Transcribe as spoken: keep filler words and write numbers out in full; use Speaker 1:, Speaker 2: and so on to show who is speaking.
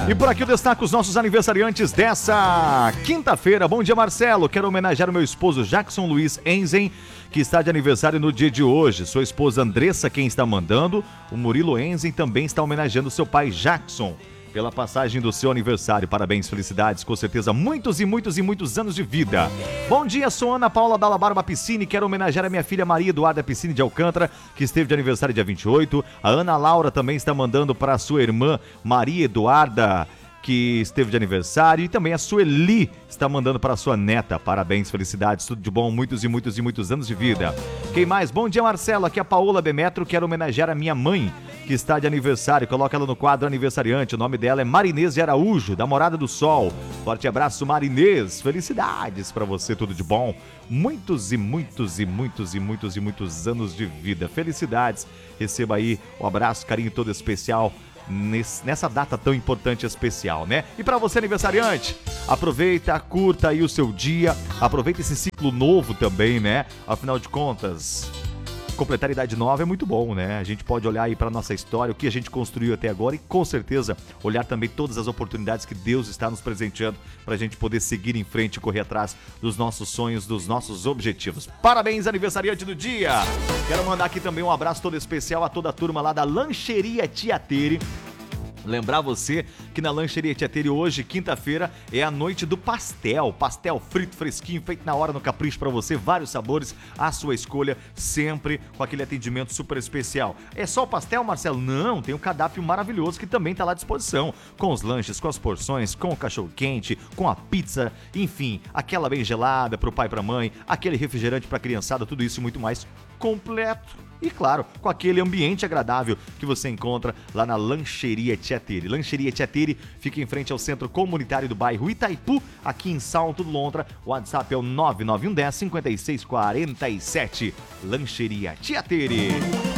Speaker 1: E por aqui eu destaco os nossos aniversariantes dessa quinta-feira. Bom dia, Marcelo. Quero homenagear o meu esposo Jackson Luiz Enzen, que está de aniversário no dia de hoje. Sua esposa Andressa, quem está mandando. O Murilo Enzen também está homenageando seu pai Jackson pela passagem do seu aniversário. Parabéns, felicidades, com certeza muitos e muitos e muitos anos de vida. Bom dia, sou Ana Paula Dalla Barba Piscine, quero homenagear a minha filha Maria Eduarda Piscine de Alcântara, que esteve de aniversário dia vinte e oito. A Ana Laura também está mandando para a sua irmã Maria Eduarda, que esteve de aniversário, e também a Sueli está mandando para a sua neta. Parabéns, felicidades, tudo de bom, muitos e muitos e muitos anos de vida. Quem mais? Bom dia, Marcelo, aqui é a Paola Demetro, quero homenagear a minha mãe, que está de aniversário. Coloca ela no quadro aniversariante. O nome dela é Marinês de Araújo, da Morada do Sol. Forte abraço, Marinês. Felicidades para você, tudo de bom. Muitos e muitos e muitos e muitos e muitos anos de vida. Felicidades. Receba aí o abraço, carinho todo especial nesse, nessa data tão importante e especial, né? E para você, aniversariante, aproveita, curta aí o seu dia. Aproveita esse ciclo novo também, né? Afinal de contas, completar idade nova é muito bom, né? A gente pode olhar aí para nossa história, o que a gente construiu até agora, e com certeza olhar também todas as oportunidades que Deus está nos presenteando para a gente poder seguir em frente e correr atrás dos nossos sonhos, dos nossos objetivos. Parabéns, aniversariante do dia! Quero mandar aqui também um abraço todo especial a toda a turma lá da Lancheria Tia Tere. Lembrar você que na Lancheria Tia Tere hoje, quinta-feira, é a noite do pastel. Pastel frito, fresquinho, feito na hora, no capricho pra você. Vários sabores, à sua escolha, sempre com aquele atendimento super especial. É só o pastel, Marcelo? Não, tem um cardápio maravilhoso que também tá lá à disposição. Com os lanches, com as porções, com o cachorro-quente, com a pizza, enfim, aquela bem gelada pro pai e pra mãe, aquele refrigerante pra criançada, tudo isso e muito mais completo. E claro, com aquele ambiente agradável que você encontra lá na Lancheria Tia Tere. Lancheria Tia Tere fica em frente ao Centro Comunitário do bairro Itaipu, aqui em Salto do Lontra. O WhatsApp é o nove nove um um zero cinco seis quatro sete. Lancheria Tia Tere.